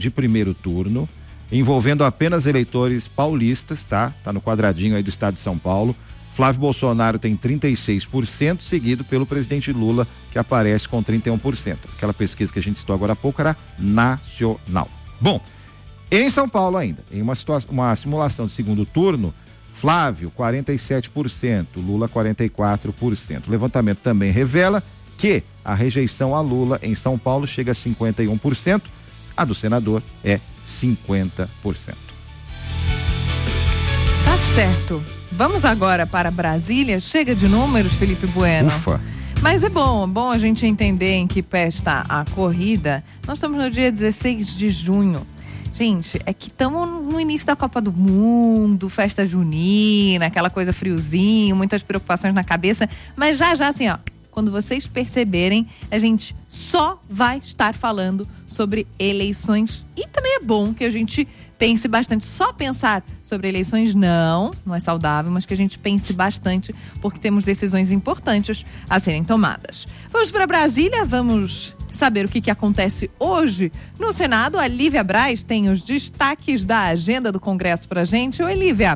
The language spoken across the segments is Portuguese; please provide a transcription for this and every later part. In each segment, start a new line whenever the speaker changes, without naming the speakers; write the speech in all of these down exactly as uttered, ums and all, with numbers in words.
de primeiro turno, envolvendo apenas eleitores paulistas, tá? Tá no quadradinho aí do estado de São Paulo. Flávio Bolsonaro tem trinta e seis por cento, seguido pelo presidente Lula, que aparece com trinta e um por cento. Aquela pesquisa que a gente citou agora há pouco era nacional. Bom, em São Paulo ainda, em uma, situação, uma simulação de segundo turno, Flávio, quarenta e sete por cento, Lula, quarenta e quatro por cento. O levantamento também revela que a rejeição a Lula em São Paulo chega a cinquenta e um por cento, a do senador é cinquenta por cento.
Tá certo. Vamos agora para Brasília. Chega de números, Felipe Bueno.
Ufa.
Mas é bom, é bom a gente entender em que pé está a corrida. Nós estamos no dia dezesseis de junho. Gente, é que estamos no início da Copa do Mundo, festa junina, aquela coisa friozinho, muitas preocupações na cabeça. Mas já, já, assim, ó, quando vocês perceberem, a gente só vai estar falando sobre eleições. E também é bom que a gente pense bastante. Só pensar sobre eleições não, não é saudável, mas que a gente pense bastante, porque temos decisões importantes a serem tomadas. Vamos para Brasília, vamos saber o que, que acontece hoje no Senado. A Lívia Braz tem os destaques da agenda do Congresso pra gente. Oi, Lívia.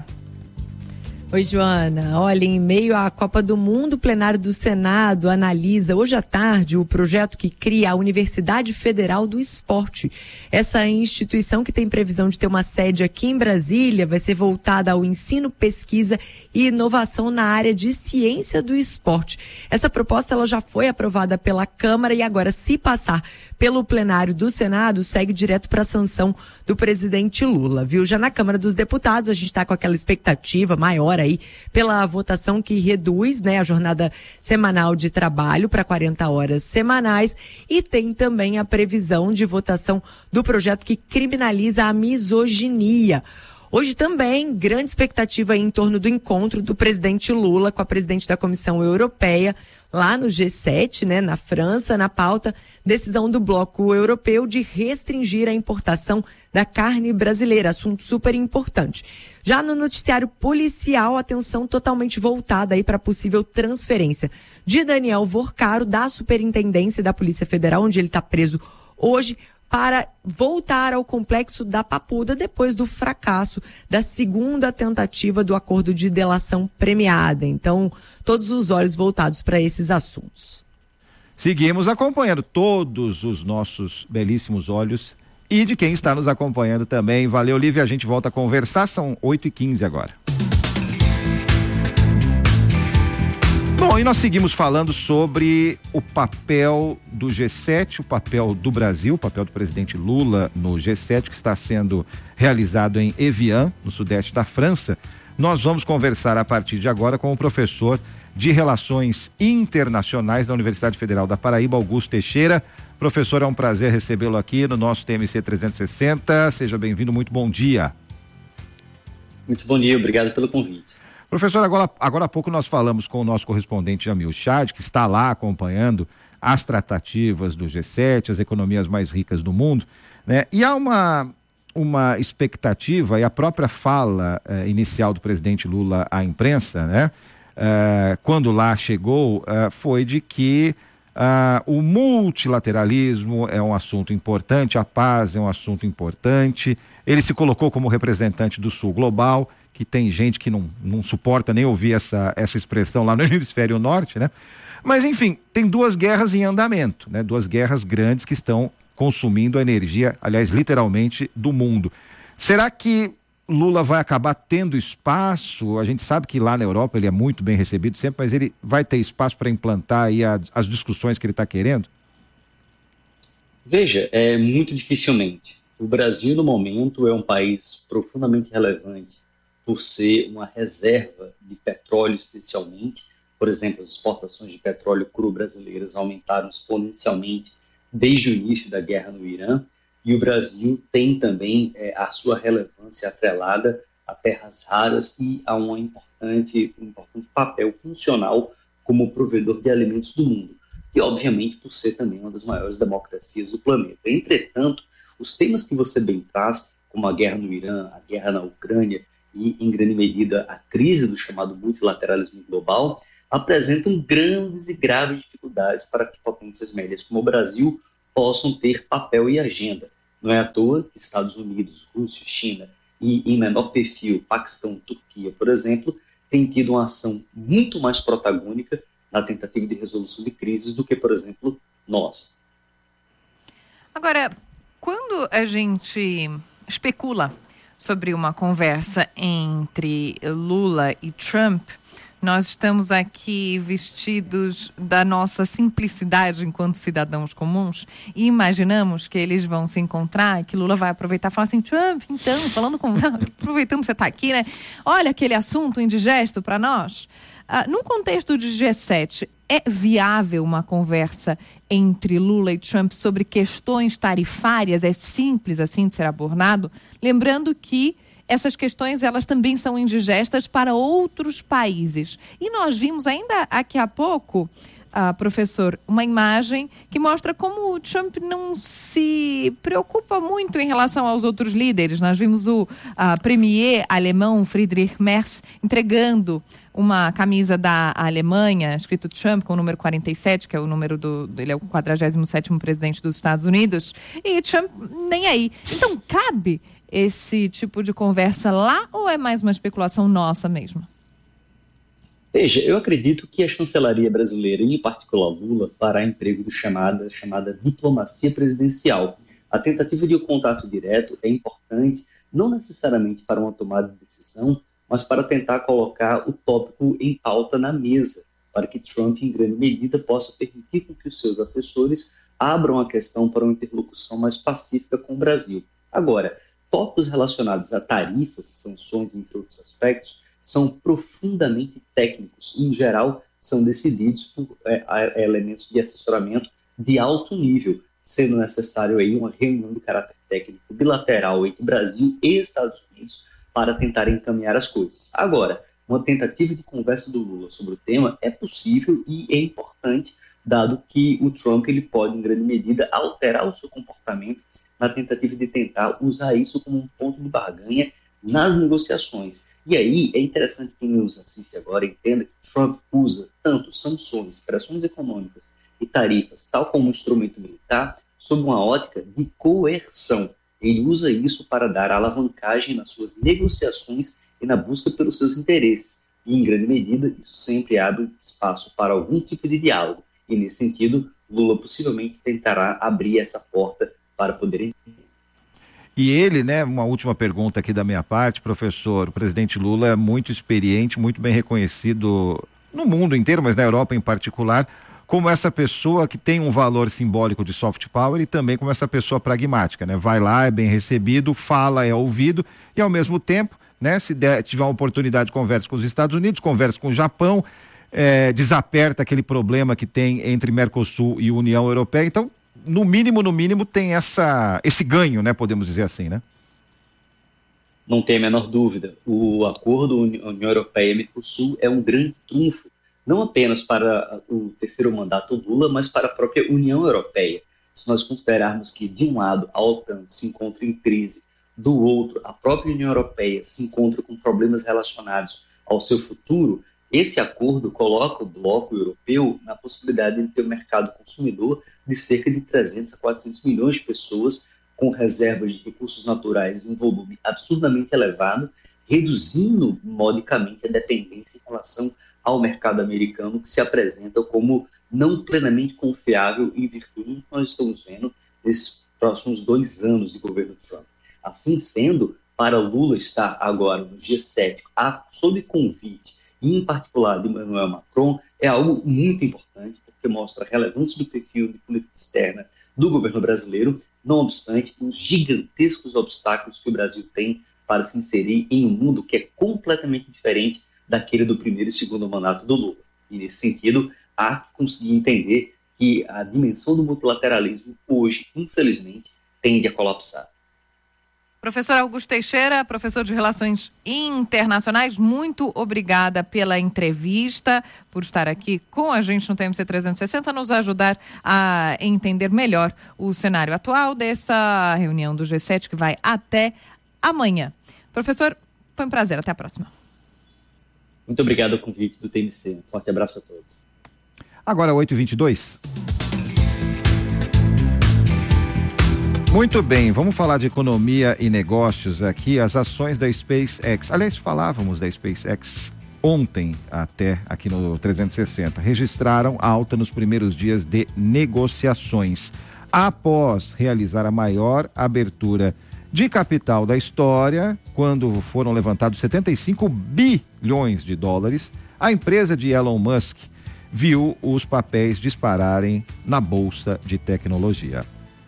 Oi, Joana. Olha, em meio à Copa do Mundo, o plenário do Senado analisa hoje à tarde o projeto que cria a Universidade Federal do Esporte. Essa instituição, que tem previsão de ter uma sede aqui em Brasília, vai ser voltada ao ensino, pesquisa e inovação na área de ciência do esporte. Essa proposta ela já foi aprovada pela Câmara e agora, se passar pelo plenário do Senado, segue direto para a sanção do presidente Lula, viu? Já na Câmara dos Deputados, a gente está com aquela expectativa maior aí pela votação que reduz, né, a jornada semanal de trabalho para quarenta horas semanais, e tem também a previsão de votação do projeto que criminaliza a misoginia. Hoje também, grande expectativa em torno do encontro do presidente Lula com a presidente da Comissão Europeia, lá no G sete, né, na França, na pauta, decisão do Bloco Europeu de restringir a importação da carne brasileira, assunto super importante. Já no noticiário policial, atenção totalmente voltada aí para possível transferência de Daniel Vorcaro da Superintendência da Polícia Federal, onde ele está preso hoje, para voltar ao complexo da Papuda depois do fracasso da segunda tentativa do acordo de delação premiada. Então, todos os olhos voltados para esses assuntos.
Seguimos acompanhando todos os nossos belíssimos olhos e de quem está nos acompanhando também. Valeu, Lívia, a gente volta a conversar, são oito e quinze agora. Bom, e nós seguimos falando sobre o papel do G sete, o papel do Brasil, o papel do presidente Lula no G sete, que está sendo realizado em Evian, no sudeste da França. Nós vamos conversar a partir de agora com o professor de Relações Internacionais da Universidade Federal da Paraíba, Augusto Teixeira. Professor, é um prazer recebê-lo aqui no nosso T M C trezentos e sessenta. Seja bem-vindo, muito bom dia.
Muito bom dia, obrigado pelo convite.
Professor, agora, agora há pouco nós falamos com o nosso correspondente Jamil Chad, que está lá acompanhando as tratativas do G sete, as economias mais ricas do mundo, né? E há uma, uma expectativa, e a própria fala eh, inicial do presidente Lula à imprensa, né? Eh, quando lá chegou, eh, foi de que eh, o multilateralismo é um assunto importante, a paz é um assunto importante. Ele se colocou como representante do Sul Global, que tem gente que não, não suporta nem ouvir essa, essa expressão lá no hemisfério norte, né? Mas, enfim, tem duas guerras em andamento, né? Duas guerras grandes que estão consumindo a energia, aliás, literalmente, do mundo. Será que Lula vai acabar tendo espaço? A gente sabe que lá na Europa ele é muito bem recebido sempre, mas ele vai ter espaço para implantar aí a, as discussões que ele está querendo?
Veja, é muito dificilmente. O Brasil, no momento, é um país profundamente relevante por ser uma reserva de petróleo especialmente. Por exemplo, as exportações de petróleo cru brasileiras aumentaram exponencialmente desde o início da guerra no Irã, e o Brasil tem também é, a sua relevância atrelada a terras raras e a uma importante, um importante papel funcional como provedor de alimentos do mundo, e obviamente por ser também uma das maiores democracias do planeta. Entretanto, os temas que você bem traz, como a guerra no Irã, a guerra na Ucrânia, e, em grande medida, a crise do chamado multilateralismo global, apresentam grandes e graves dificuldades para que potências médias como o Brasil possam ter papel e agenda. Não é à toa que Estados Unidos, Rússia, China e, em menor perfil, Paquistão, Turquia, por exemplo, têm tido uma ação muito mais protagônica na tentativa de resolução de crises do que, por exemplo, nós.
Agora, quando a gente especula sobre uma conversa entre Lula e Trump, nós estamos aqui vestidos da nossa simplicidade enquanto cidadãos comuns e imaginamos que eles vão se encontrar, que Lula vai aproveitar e falar assim: Trump, então, falando com... aproveitando que você está aqui, né? Olha aquele assunto indigesto para nós. Ah, num contexto de G sete, é viável uma conversa entre Lula e Trump sobre questões tarifárias? É simples assim de ser abordado? Lembrando que essas questões, elas também são indigestas para outros países. E nós vimos ainda aqui há pouco, uh, professor, uma imagem que mostra como o Trump não se preocupa muito em relação aos outros líderes. Nós vimos o uh, premier alemão Friedrich Merz entregando uma camisa da Alemanha, escrito Trump, com o número quarenta e sete, que é o número do... ele é o quadragésimo sétimo presidente dos Estados Unidos, e Trump nem aí. Então, cabe esse tipo de conversa lá ou é mais uma especulação nossa mesmo?
Veja, eu acredito que a chancelaria brasileira, em particular Lula, fará emprego do chamada, chamada diplomacia presidencial. A tentativa de um contato direto é importante, não necessariamente para uma tomada de decisão, mas para tentar colocar o tópico em pauta na mesa, para que Trump, em grande medida, possa permitir com que os seus assessores abram a questão para uma interlocução mais pacífica com o Brasil. Agora, tópicos relacionados a tarifas, sanções, entre outros aspectos, são profundamente técnicos e, em geral, são decididos por é, elementos de assessoramento de alto nível, sendo necessário aí uma reunião de caráter técnico bilateral entre Brasil e Estados Unidos para tentar encaminhar as coisas. Agora, uma tentativa de conversa do Lula sobre o tema é possível e é importante, dado que o Trump ele pode, em grande medida, alterar o seu comportamento na tentativa de tentar usar isso como um ponto de barganha nas negociações. E aí é interessante que quem nos assiste agora entenda que Trump usa tanto sanções, pressões econômicas e tarifas, tal como um instrumento militar, sob uma ótica de coerção. Ele usa isso para dar alavancagem nas suas negociações e na busca pelos seus interesses. E, em grande medida, isso sempre abre espaço para algum tipo de diálogo. E, nesse sentido, Lula possivelmente tentará abrir essa porta para poder...
E ele, né, uma última pergunta aqui da minha parte, professor, o presidente Lula é muito experiente, muito bem reconhecido no mundo inteiro, mas na Europa em particular, como essa pessoa que tem um valor simbólico de soft power e também como essa pessoa pragmática, né? Vai lá, é bem recebido, fala, é ouvido e ao mesmo tempo, né, se der, tiver uma oportunidade, conversa com os Estados Unidos, conversa com o Japão, é, desaperta aquele problema que tem entre Mercosul e União Europeia. Então, no mínimo, no mínimo, tem essa, esse ganho, né? Podemos dizer assim, né?
Não tem a menor dúvida. O acordo União Europeia-Mercosul é um grande trunfo, não apenas para o terceiro mandato Lula, mas para a própria União Europeia. Se nós considerarmos que, de um lado, a OTAN se encontra em crise, do outro, a própria União Europeia se encontra com problemas relacionados ao seu futuro, esse acordo coloca o bloco europeu na possibilidade de ter um mercado consumidor de cerca de trezentos a quatrocentos milhões de pessoas com reservas de recursos naturais em um volume absurdamente elevado, reduzindo modicamente a dependência em relação ao mercado americano, que se apresenta como não plenamente confiável em virtude do que nós estamos vendo nesses próximos dois anos de governo Trump. Assim sendo, para Lula estar agora no G sete, a, sob convite, e em particular de Emmanuel Macron, é algo muito importante, porque mostra a relevância do perfil de política externa do governo brasileiro, não obstante os gigantescos obstáculos que o Brasil tem para se inserir em um mundo que é completamente diferente daquele do primeiro e segundo mandato do Lula. E, nesse sentido, há que conseguir entender que a dimensão do multilateralismo hoje, infelizmente, tende a colapsar.
Professor Augusto Teixeira, professor de Relações Internacionais, muito obrigada pela entrevista, por estar aqui com a gente no T M C trezentos e sessenta, nos ajudar a entender melhor o cenário atual dessa reunião do G sete que vai até amanhã. Professor, foi um prazer, até a próxima.
Muito obrigado ao convite do T M C, um forte abraço a todos.
Agora oito e vinte e dois. Muito bem, vamos falar de economia e negócios aqui. As ações da SpaceX, aliás, falávamos da SpaceX ontem até aqui no trezentos e sessenta, registraram alta nos primeiros dias de negociações. Após realizar a maior abertura de capital da história, quando foram levantados setenta e cinco bilhões de dólares, a empresa de Elon Musk viu os papéis dispararem na bolsa de tecnologia.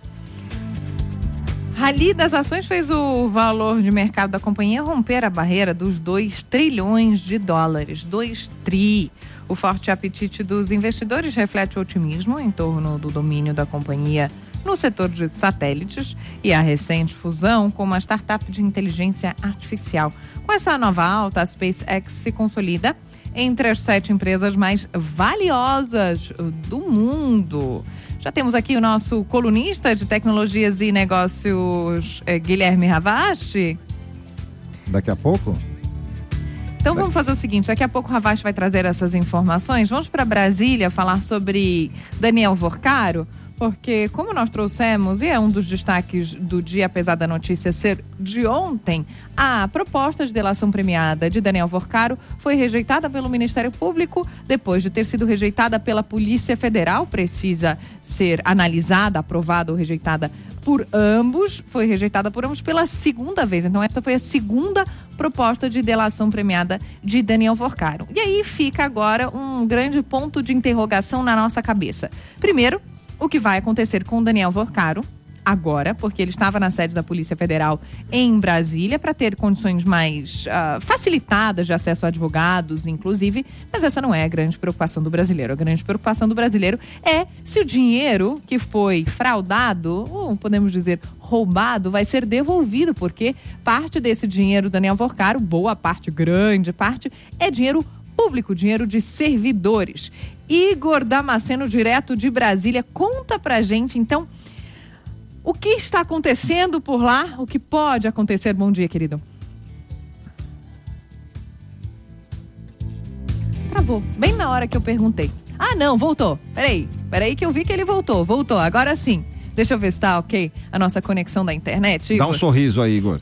Rally das ações fez o valor de mercado da companhia romper a barreira dos dois trilhões de dólares. dois tri. O forte apetite dos investidores reflete o otimismo em torno do domínio da companhia no setor de satélites e a recente fusão com uma startup de inteligência artificial. Com essa nova alta, a SpaceX se consolida entre as sete empresas mais valiosas do mundo. Já temos aqui o nosso colunista de tecnologias e negócios, eh, Guilherme Ravache.
Daqui a pouco?
Então vamos fazer o seguinte, daqui a pouco o Ravache vai trazer essas informações. Vamos para Brasília falar sobre Daniel Vorcaro, porque como nós trouxemos, e é um dos destaques do dia, apesar da notícia ser de ontem, a proposta de delação premiada de Daniel Vorcaro foi rejeitada pelo Ministério Público, depois de ter sido rejeitada pela Polícia Federal, precisa ser analisada, aprovada ou rejeitada por ambos, foi rejeitada por ambos pela segunda vez. Então esta foi a segunda proposta de delação premiada de Daniel Vorcaro. E aí fica agora um grande ponto de interrogação na nossa cabeça. Primeiro, o que vai acontecer com o Daniel Vorcaro agora, porque ele estava na sede da Polícia Federal em Brasília para ter condições mais uh, facilitadas de acesso a advogados, inclusive, mas essa não é a grande preocupação do brasileiro. A grande preocupação do brasileiro é se o dinheiro que foi fraudado, ou podemos dizer roubado, vai ser devolvido, porque parte desse dinheiro do Daniel Vorcaro, boa parte, grande parte, é dinheiro público, dinheiro de servidores. Igor Damasceno, direto de Brasília, conta pra gente, então, o que está acontecendo por lá, o que pode acontecer. Bom dia, querido. Travou, bem na hora que eu perguntei. Ah, não, voltou. Peraí, peraí que eu vi que ele voltou, voltou, agora sim. Deixa eu ver se tá ok a nossa conexão da internet, Igor.
Dá um sorriso aí, Igor.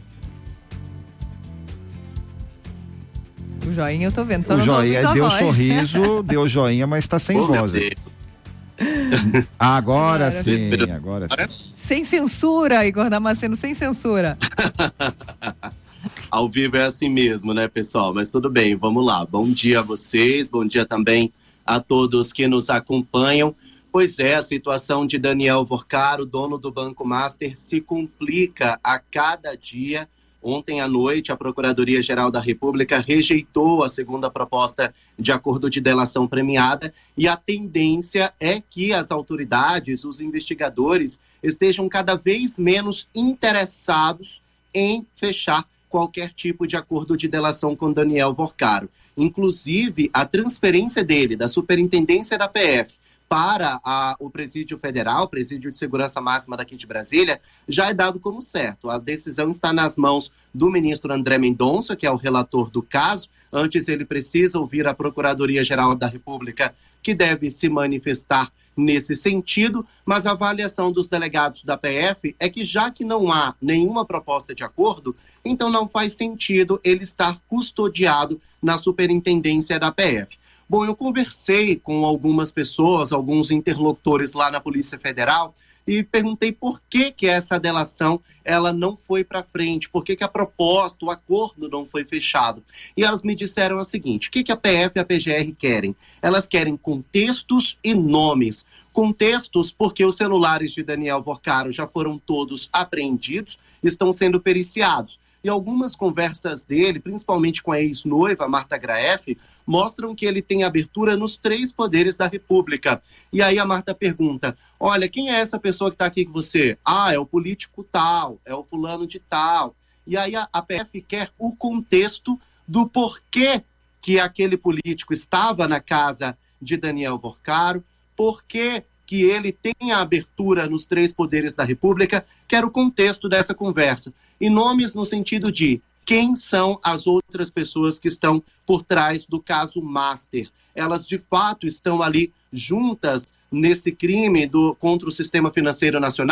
O joinha eu tô vendo, só
o
não
joinha
tô
deu
voz.
sorriso, deu joinha, mas tá sem
oh,
voz. Agora, agora sim, agora sim.
Sem censura, Igor Damasceno, sem censura.
Ao vivo é assim mesmo, né, pessoal? Mas tudo bem, vamos lá. Bom dia a vocês, bom dia também a todos que nos acompanham. Pois é, a situação de Daniel Vorcaro, dono do Banco Master, se complica a cada dia. Ontem à noite, a Procuradoria-Geral da República rejeitou a segunda proposta de acordo de delação premiada e a tendência é que as autoridades, os investigadores, estejam cada vez menos interessados em fechar qualquer tipo de acordo de delação com Daniel Vorcaro. Inclusive, a transferência dele da Superintendência da P F para a, o Presídio Federal, Presídio de Segurança Máxima daqui de Brasília, já é dado como certo. A decisão está nas mãos do ministro André Mendonça, que é o relator do caso. Antes ele precisa ouvir a Procuradoria-Geral da República, que deve se manifestar nesse sentido, mas a avaliação dos delegados da P F é que, já que não há nenhuma proposta de acordo, então não faz sentido ele estar custodiado na Superintendência da P F. Bom, eu conversei com algumas pessoas, alguns interlocutores lá na Polícia Federal e perguntei por que que essa delação ela não foi para frente, por que que a proposta, o acordo não foi fechado. E elas me disseram o seguinte: o que que a P F e a P G R querem? Elas querem contextos e nomes. Contextos porque os celulares de Daniel Vorcaro já foram todos apreendidos, estão sendo periciados. E algumas conversas dele, principalmente com a ex-noiva, Marta Graeff, mostram que ele tem abertura nos três poderes da República. E aí a Marta pergunta: olha, quem é essa pessoa que está aqui com você? Ah, é o político tal, é o fulano de tal. E aí a, a P F quer o contexto do porquê que aquele político estava na casa de Daniel Vorcaro, porquê que ele tem a abertura nos três poderes da República, quer o contexto dessa conversa. E nomes no sentido de quem são as outras pessoas que estão por trás do caso Master. Elas, de fato, estão ali juntas nesse crime do, contra o sistema financeiro nacional.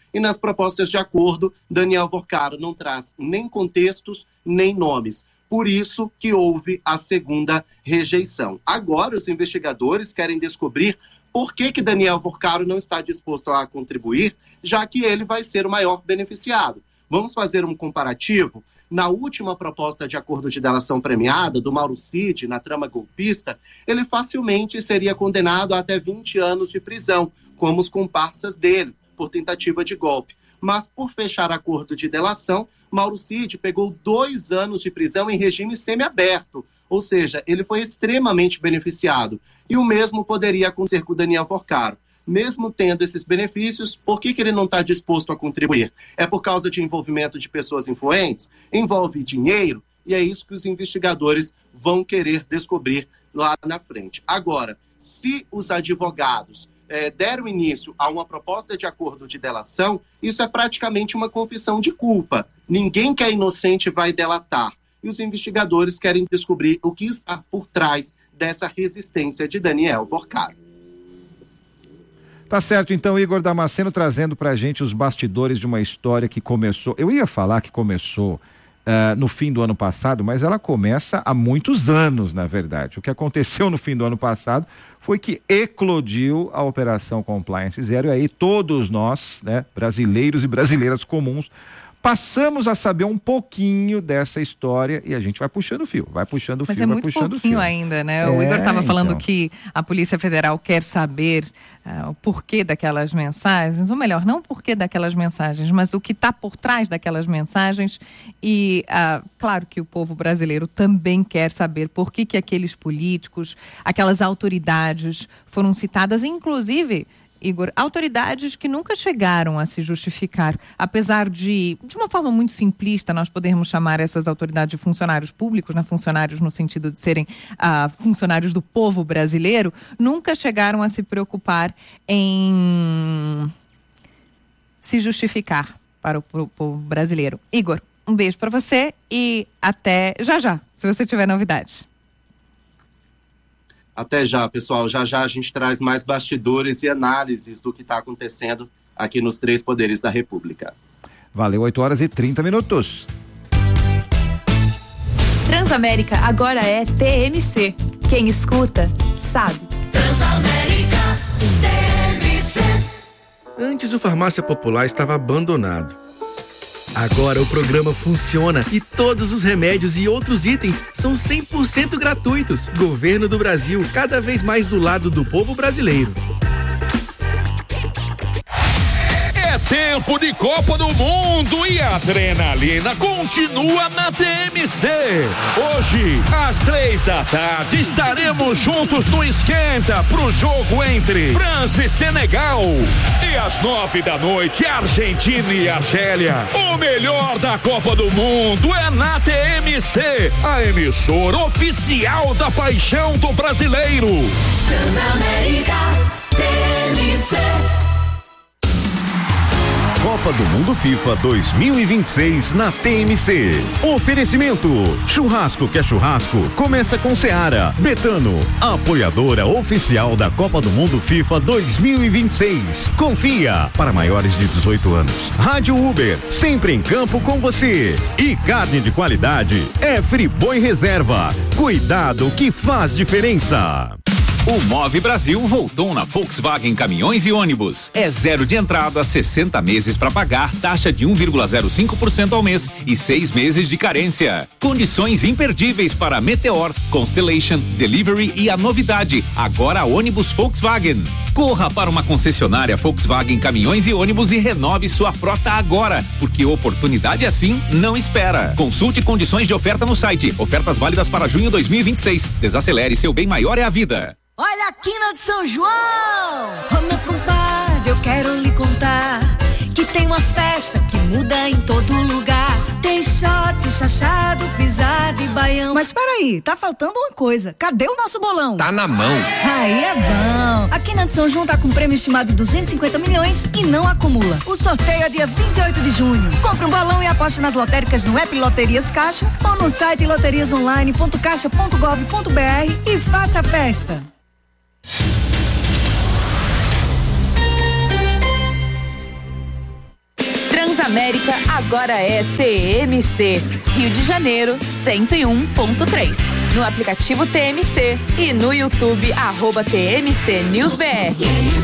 e nas propostas de acordo, Daniel Vorcaro não traz nem contextos, nem nomes. Por isso que houve a segunda rejeição. Agora, os investigadores querem descobrir por que que Daniel Vorcaro não está disposto a contribuir, já que ele vai ser o maior beneficiado. Vamos fazer um comparativo? Na última proposta de acordo de delação premiada do Mauro Cid, na trama golpista, ele facilmente seria condenado a até vinte anos de prisão, como os comparsas dele, por tentativa de golpe. Mas, por fechar acordo de delação, Mauro Cid pegou dois anos de prisão em regime semiaberto, ou seja, ele foi extremamente beneficiado. E o mesmo poderia acontecer com o Daniel Vorcaro. Mesmo tendo esses benefícios, por que que ele não está disposto a contribuir? É por causa de envolvimento de pessoas influentes? Envolve dinheiro? E é isso que os investigadores vão querer descobrir lá na frente. Agora, se os advogados eh, deram início a uma proposta de acordo de delação, isso é praticamente uma confissão de culpa. Ninguém que é inocente vai delatar. E os investigadores querem descobrir o que está por trás dessa resistência de Daniel Vorcaro.
Tá certo, então, Igor Damasceno trazendo pra gente os bastidores de uma história que começou, eu ia falar que começou uh, no fim do ano passado, mas ela começa há muitos anos, na verdade. O que aconteceu no fim do ano passado foi que eclodiu a Operação Compliance Zero, e aí todos nós, né, brasileiros e brasileiras comuns, passamos a saber um pouquinho dessa história e a gente vai puxando o fio, vai puxando o fio,
Mas é
vai
muito
puxando o fio.
pouquinho ainda, né?
É,
o Igor estava falando
então.
que a Polícia Federal quer saber uh, o porquê daquelas mensagens, ou melhor, não o porquê daquelas mensagens, mas o que está por trás daquelas mensagens. E uh, claro que o povo brasileiro também quer saber por que que aqueles políticos, aquelas autoridades foram citadas, inclusive, Igor, autoridades que nunca chegaram a se justificar, apesar de, de uma forma muito simplista, nós podermos chamar essas autoridades de funcionários públicos, né? Funcionários no sentido de serem ah, funcionários do povo brasileiro, nunca chegaram a se preocupar em se justificar para o, para o povo brasileiro. Igor, um beijo para você e até já já, se você tiver novidades.
Até já, pessoal. Já já a gente traz mais bastidores e análises do que está acontecendo aqui nos três poderes da República.
Valeu, oito horas e trinta minutos.
Transamérica agora é T M C. Quem escuta, sabe.
Transamérica, T M C.
Antes o Farmácia Popular estava abandonado. Agora o programa funciona e todos os remédios e outros itens são cem por cento gratuitos. Governo do Brasil, cada vez mais do lado do povo brasileiro.
É tempo de Copa do Mundo e a adrenalina continua na T M C. Hoje, às três da tarde, estaremos juntos no Esquenta pro jogo entre França e Senegal. E às nove da noite, Argentina e Argélia. O melhor da Copa do Mundo é na T M C, a emissora oficial da paixão do brasileiro.
Transamérica, T M C.
Copa do Mundo FIFA dois mil e vinte e seis na T M C. Oferecimento: churrasco que é churrasco, começa com Seara. Betano, apoiadora oficial da Copa do Mundo FIFA dois mil e vinte e seis. Confia, para maiores de dezoito anos. Rádio Uber, sempre em campo com você. E carne de qualidade é Friboi Reserva. Cuidado que faz diferença.
O Move Brasil voltou na Volkswagen Caminhões e Ônibus. É zero de entrada, sessenta meses para pagar, taxa de um vírgula zero cinco por cento ao mês e seis meses de carência. Condições imperdíveis para Meteor, Constellation, Delivery e a novidade, agora ônibus Volkswagen. Corra para uma concessionária Volkswagen Caminhões e Ônibus e renove sua frota agora, porque oportunidade assim não espera. Consulte condições de oferta no site. Ofertas válidas para junho dois mil e vinte e seis. Desacelere, seu bem maior é a vida.
Olha a quina de São João! Ô meu compadre, eu quero lhe contar que tem uma festa que muda em todo lugar. Tem shot, chachado, pisado e baião. Mas peraí, tá faltando uma coisa. Cadê o nosso bolão?
Tá na mão.
Aí é bom. A Quina de São João tá com prêmio estimado de duzentos e cinquenta milhões e não acumula. O sorteio é dia vinte e oito de junho. Compre um balão e aposte nas lotéricas no app Loterias Caixa ou no site loterias online ponto caixa ponto gov ponto br e faça a festa.
Transamérica agora é T M C. Rio de Janeiro, cento e um ponto três. No aplicativo T M C e no YouTube, arroba T M C News B R.